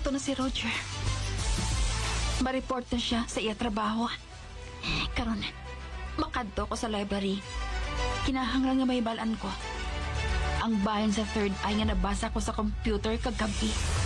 Sakto na si Roger. Ma-report na siya sa iya trabaho. Karon, makadto ko sa library. Kinahanglan nga may balaan ko. Ang bahin sa third eye nga nabasa ko sa computer kagabi.